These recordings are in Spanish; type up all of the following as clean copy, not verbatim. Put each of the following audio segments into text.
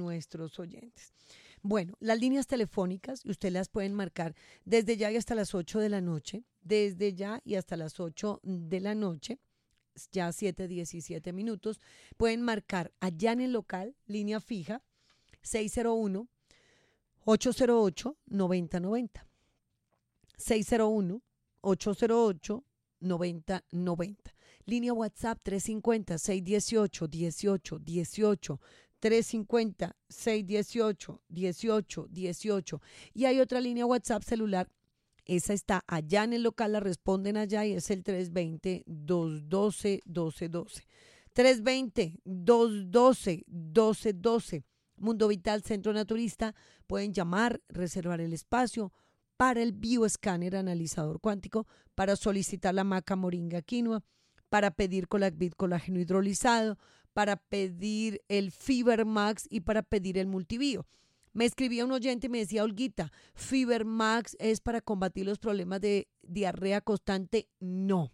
nuestros oyentes. Bueno, las líneas telefónicas, usted las pueden marcar desde ya y hasta las 8 de la noche, desde ya y hasta las 8 de la noche, ya 7:17 minutos. Pueden marcar allá en el local, línea fija, 601-808-9090. 601-808-9090. Línea WhatsApp 350-618-1818. 350-618-1818. Y hay otra línea WhatsApp celular. Esa está allá en el local, la responden allá y es el 320-212-1212. 320-212-1212. Mundo Vital Centro Naturista. Pueden llamar, reservar el espacio para el bioescáner analizador cuántico, para solicitar la maca moringa quinoa, para pedir Colacvit colágeno hidrolizado, para pedir el Fiber Max y para pedir el multibio. Me escribía un oyente y me decía, Olguita, Fiber Max es para combatir los problemas de diarrea constante. No,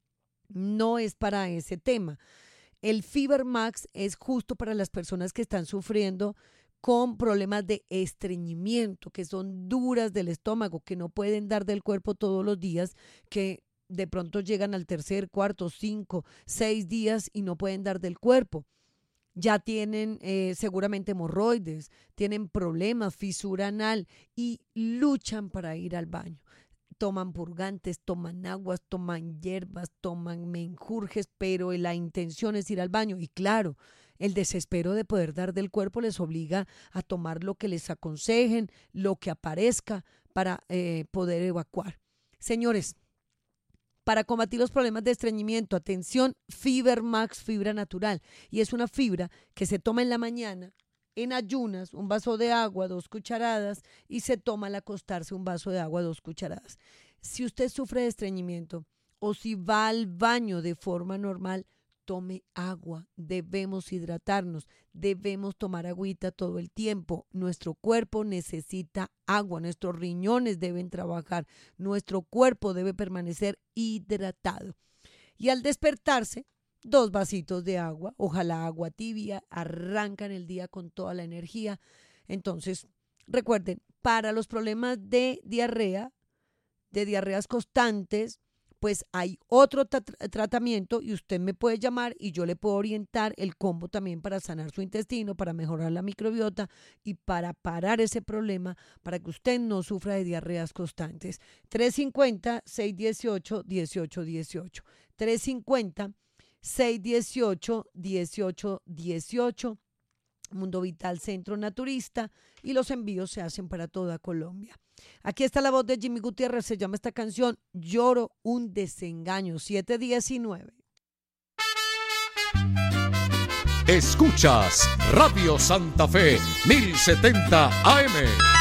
no es para ese tema. El Fiber Max es justo para las personas que están sufriendo con problemas de estreñimiento, que son duras del estómago, que no pueden dar del cuerpo todos los días, que de pronto llegan al tercer, cuarto, 5, 6 días y no pueden dar del cuerpo. Ya tienen seguramente hemorroides, tienen problemas, fisura anal y luchan para ir al baño. Toman purgantes, toman aguas, toman hierbas, toman menjurjes, pero la intención es ir al baño. Y claro, el desespero de poder dar del cuerpo les obliga a tomar lo que les aconsejen, lo que aparezca para poder evacuar. Señores, para combatir los problemas de estreñimiento, atención, Fiber Max, fibra natural. Y es una fibra que se toma en la mañana, en ayunas, un vaso de agua, 2 cucharadas, y se toma al acostarse un vaso de agua, 2 cucharadas. Si usted sufre de estreñimiento o si va al baño de forma normal, tome agua. Debemos hidratarnos, debemos tomar agüita todo el tiempo. Nuestro cuerpo necesita agua, nuestros riñones deben trabajar, nuestro cuerpo debe permanecer hidratado. Y al despertarse, 2 vasitos de agua, ojalá agua tibia, arrancan el día con toda la energía. Entonces, recuerden, para los problemas de diarrea, de diarreas constantes, pues hay otro tratamiento y usted me puede llamar y yo le puedo orientar el combo también para sanar su intestino, para mejorar la microbiota y para parar ese problema, para que usted no sufra de diarreas constantes. 350-618-1818. 350-618-1818. Mundo Vital Centro Naturista, y los envíos se hacen para toda Colombia. Aquí está la voz de Jimmy Gutiérrez, se llama esta canción Lloro un desengaño, 7:19. Escuchas Radio Santa Fe 1070 AM.